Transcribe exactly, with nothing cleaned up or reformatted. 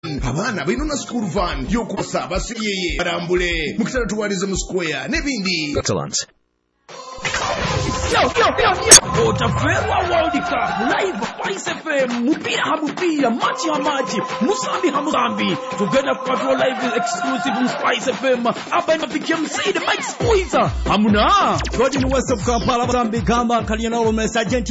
abana balina school van y'okubasa basiyeye barambule mukitala tuwalize mu square n'ebindi. Excellent. Yo, yo, yo, yo! Otaferwa World Cup live Spice F M mupira hamupira machi hamachi musambi hamusambi together for live exclusive on Spice F M aba mapiki M C the Mike Squeezer hamuna Gordon West of Kampala Mozambique kama kalina ro message